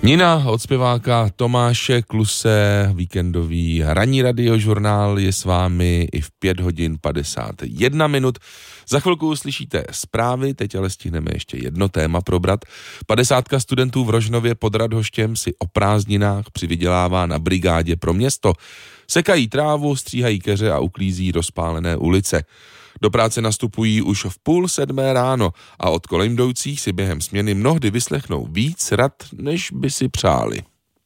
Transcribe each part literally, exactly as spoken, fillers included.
Nina od zpěváka Tomáše Kluse, víkendový ranní radiožurnál je s vámi i v pět hodin padesát jedna minut. Za chvilku uslyšíte zprávy, teď ale stihneme ještě jedno téma probrat. Padesátka studentů v Rožnově pod Radhoštěm si o prázdninách přivydělává na brigádě pro město. Sekají trávu, stříhají keře a uklízí rozpálené ulice. Do práce nastupují už v půl sedmé ráno a od kolem jdoucích si během směny mnohdy vyslechnou víc rad, než by si přáli.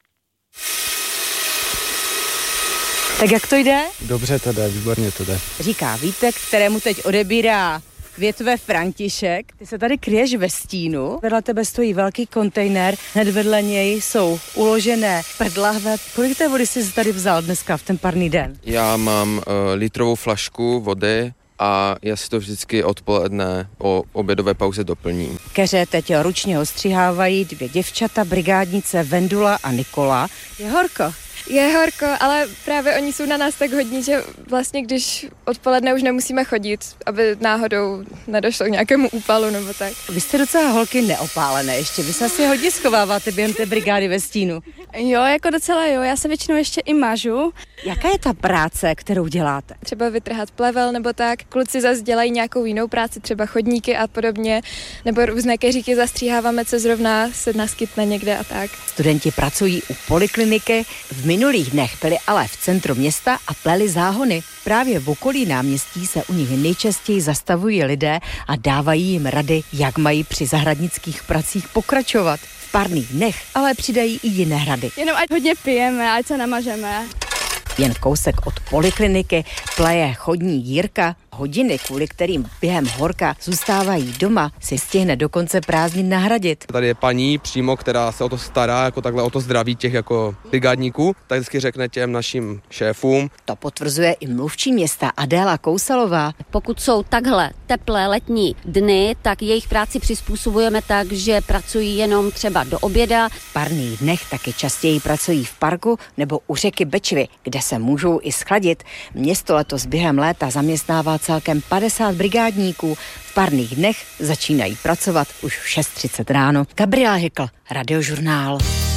Tak jak to jde? Dobře to jde, výborně to jde. Říká Vítek, kterému teď odebírá větve František. Ty se tady kryješ ve stínu. Vedle tebe stojí velký kontejner, hned vedle něj jsou uložené prdlahve. Kolik té vody jsi tady vzal dneska v ten parný den? Já mám uh, litrovou flašku vody a já si to vždycky odpoledne o obědové pauze doplním. Keře teď ručně ostřihávají dvě děvčata, brigádnice Vendula a Nikola. Je horko. Je horko, ale právě oni jsou na nás tak hodní, že vlastně když odpoledne už nemusíme chodit, aby náhodou nedošlo k nějakému úpalu nebo tak. Vy jste docela holky neopálené ještě, vy se asi hodně schováváte během té brigády ve stínu. Jo, jako docela jo, já se většinou ještě i mažu. Jaká je ta práce, kterou děláte? Třeba vytrhat plevel nebo tak, kluci zase dělají nějakou jinou práci, třeba chodníky a podobně, nebo různé keříky zastříháváme, co zrovna se naskytne někde a tak. Studenti pracují u polikliniky, v minulých dnech byli ale v centru města a pleli záhony. Právě v okolí náměstí se u nich nejčastěji zastavují lidé a dávají jim rady, jak mají při zahradnických pracích pokračovat. V párných dnech ale přidají i jiné rady. Jenom ať hodně pijeme, ať se namažeme. Jen kousek od polikliniky pleje chodní Jirka. Hodiny, kvůli kterým během horka zůstávají doma, si stihne do konce prázdnin nahradit. Tady je paní přímo, která se o to stará, jako takhle o to zdraví těch jako brigádníků, tak vždycky řekne těm našim šéfům. To potvrzuje i mluvčí města Adéla Kousalová. Pokud jsou takhle teplé letní dny, tak jejich práci přizpůsobujeme tak, že pracují jenom třeba do oběda. V parných dnech taky častěji pracují v parku nebo u řeky Bečvy, kde se můžou i schladit. Město letos během léta zaměstnává celkem padesát brigádníků. V párných dnech začínají pracovat už v šest třicet ráno. Gabriela Hykl, Radiožurnál.